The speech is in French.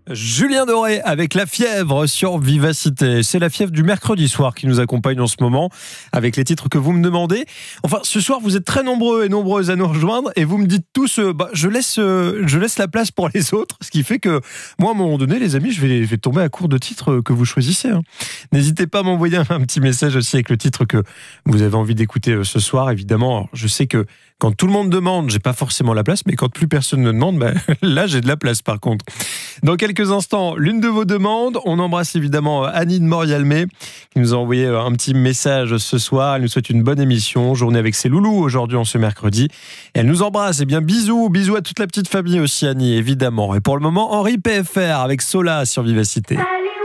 Julien Doré avec La Fièvre sur Vivacité. C'est La Fièvre du mercredi soir qui nous accompagne en ce moment avec les titres que vous me demandez. Enfin, ce soir, vous êtes très nombreux et nombreuses à nous rejoindre et vous me dites tous je laisse la place pour les autres, ce qui fait que moi, à un moment donné, les amis, je vais tomber à court de titres que vous choisissez. N'hésitez pas à m'envoyer un petit message aussi avec le titre que vous avez envie d'écouter ce soir. Évidemment, alors, je sais que quand tout le monde demande, j'ai pas forcément la place, mais quand plus personne ne demande, là, j'ai de la place par contre. Dans quelques instants, l'une de vos demandes. On embrasse évidemment Annie de Morialmé qui nous a envoyé un petit message ce soir. Elle nous souhaite une bonne émission, journée avec ses loulous aujourd'hui en ce mercredi. Et elle nous embrasse. Eh bien, bisous à toute la petite famille aussi, Annie, évidemment. Et pour le moment, Henri PFR avec Sola sur Vivacité. Allez.